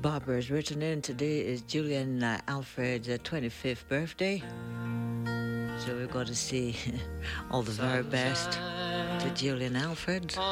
Barbara has written in. Today is Julian Alfred's 25th birthday. So we've got to see all the very best to Julian Alfred.